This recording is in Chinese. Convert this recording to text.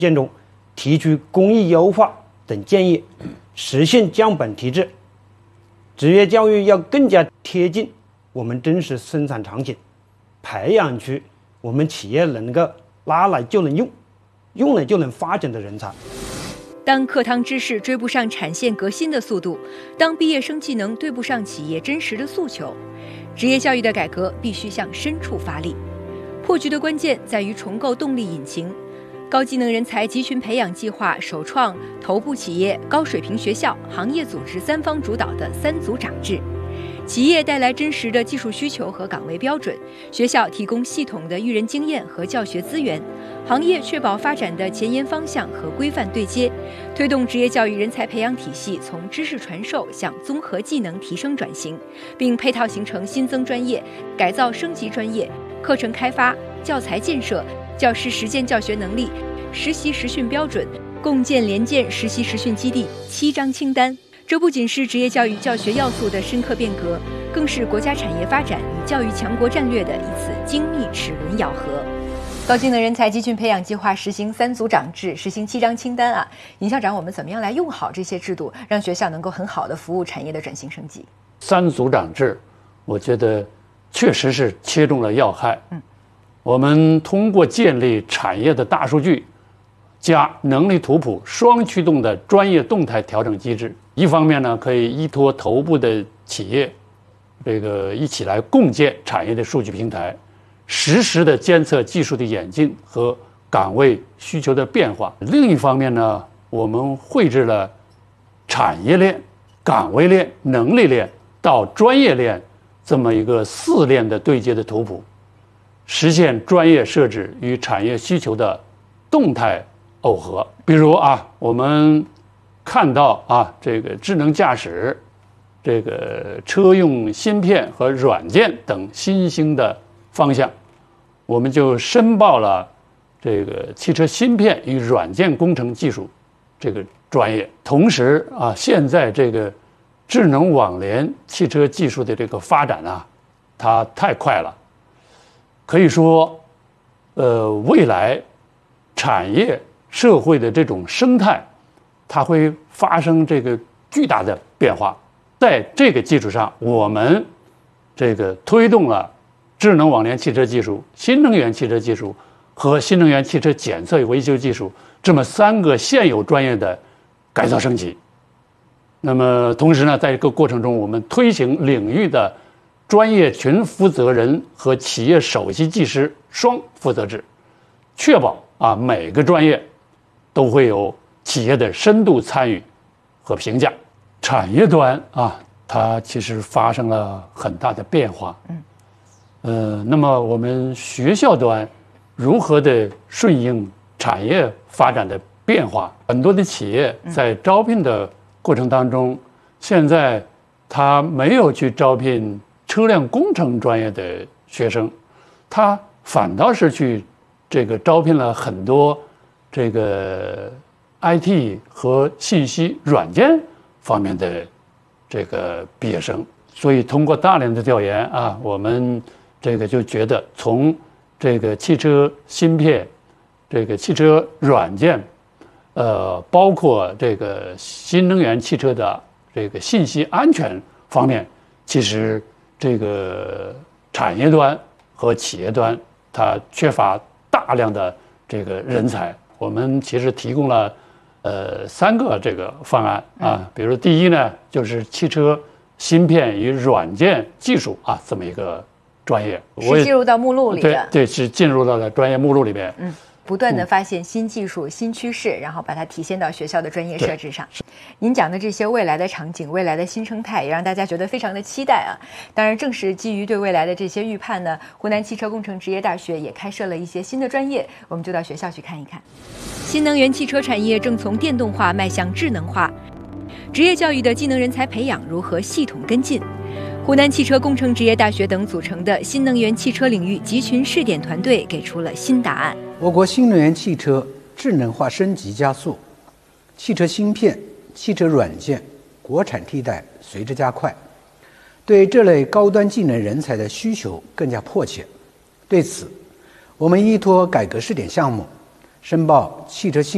件中提出工艺优化等建议，实现降本提质。职业教育要更加贴近我们真实生产场景，培养出我们企业能够拿来就能用，用了就能发展的人才。 当课堂知识追不上产线革新的速度，当毕业生技能对不上企业真实的诉求，职业教育的改革必须向深处发力。破局的关键在于重构动力引擎。高技能人才集群培养计划首创头部企业、高水平学校、行业组织三方主导的3组长制。企业带来真实的技术需求和岗位标准，学校提供系统的育人经验和教学资源，行业确保发展的前沿方向和规范对接，推动职业教育人才培养体系从知识传授向综合技能提升转型，并配套形成新增专业、改造升级专业、课程开发、教材建设、教师实践教学能力、实习实训标准，共建联建实习实训基地7张清单。这不仅是职业教育教学要素的深刻变革，更是国家产业发展与教育强国战略的一次精密齿轮咬合。高技能人才集群培养计划实行3组长制，实行7张清单啊！尹校长，我们怎么样来用好这些制度，让学校能够很好的服务产业的转型升级 ？3组长制，我觉得确实是切中了要害。我们通过建立产业的大数据加能力图谱双驱动的专业动态调整机制，一方面呢，可以依托头部的企业，一起来共建产业的数据平台，实时的监测技术的演进和岗位需求的变化。另一方面呢，我们绘制了产业链、岗位链、能力链到专业链这么一个4链的对接的图谱，实现专业设置与产业需求的动态耦合。比如我们看到这个智能驾驶、这个车用芯片和软件等新兴的方向，我们就申报了这个汽车芯片与软件工程技术这个专业。同时现在这个智能网联汽车技术的这个发展它太快了，可以说未来产业社会的这种生态，它会发生这个巨大的变化。在这个基础上，我们这个推动了智能网联汽车技术、新能源汽车技术和新能源汽车检测与维修技术这么3个现有专业的改造升级。那么同时呢，在这个过程中，我们推行领域的专业群负责人和企业首席技师双负责制，确保每个专业都会有企业的深度参与和评价。产业端它其实发生了很大的变化。那么我们学校端如何的顺应产业发展的变化？很多的企业在招聘的过程当中，现在他没有去招聘车辆工程专业的学生，他反倒是去招聘了很多IT 和信息软件方面的毕业生。所以通过大量的调研我们就觉得从汽车芯片、汽车软件，包括新能源汽车的信息安全方面，其实产业端和企业端它缺乏大量的人才。我们其实提供了3个方案比如第一呢，就是汽车芯片与软件技术这么一个专业， 是进入到目录里的。 对，是进入到了专业目录里面。 不断的发现新技术、新趋势，然后把它体现到学校的专业设置上。您讲的这些未来的场景、未来的新生态，也让大家觉得非常的期待当然，正是基于对未来的这些预判呢，湖南汽车工程职业大学也开设了一些新的专业，我们就到学校去看一看。新能源汽车产业正从电动化迈向智能化，职业教育的技能人才培养如何系统跟进？湖南汽车工程职业大学等组成的新能源汽车领域集群试点团队给出了新答案。 我国新能源汽车智能化升级加速，汽车芯片、汽车软件国产替代随之加快，对这类高端技能人才的需求更加迫切。对此，我们依托改革试点项目，申报汽车芯